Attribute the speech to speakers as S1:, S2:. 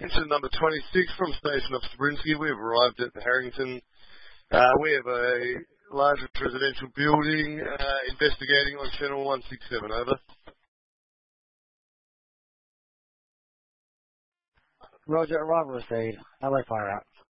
S1: Incident number 26 from Station Officer Brinsky. We have arrived at the Harrington. We have a large residential building investigating on channel 167. Over.
S2: Roger, arrival received. LA fire out.